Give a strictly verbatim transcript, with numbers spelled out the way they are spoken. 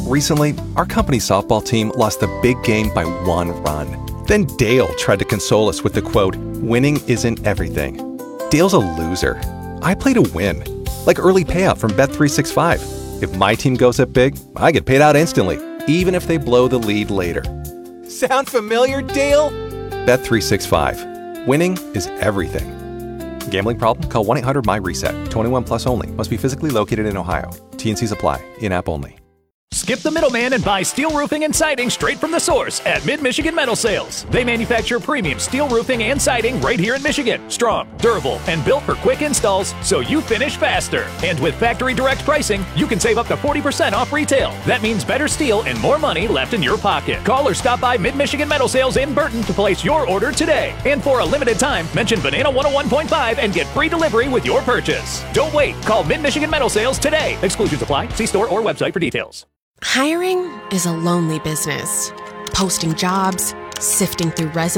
Recently, our company softball team lost the big game by one run. Then Dale tried to console us with the quote, "Winning isn't everything." Dale's a loser. I play to win. Like early payout from Bet three sixty-five. If my team goes up big, I get paid out instantly, even if they blow the lead later. Sound familiar, Dale? Bet three sixty-five. Winning is everything. Gambling problem? Call one eight hundred M Y reset. twenty-one plus only. Must be physically located in Ohio. T N Cs apply. In-app only. Skip the middleman and buy steel roofing and siding straight from the source at Mid-Michigan Metal Sales. They manufacture premium steel roofing and siding right here in Michigan. Strong, durable, and built for quick installs so you finish faster. And with factory direct pricing, you can save up to forty percent off retail. That means better steel and more money left in your pocket. Call or stop by Mid-Michigan Metal Sales in Burton to place your order today. And for a limited time, mention Banana one oh one point five and get free delivery with your purchase. Don't wait. Call Mid-Michigan Metal Sales today. Exclusions apply. See store or website for details. Hiring is a lonely business. Posting jobs, sifting through resumes,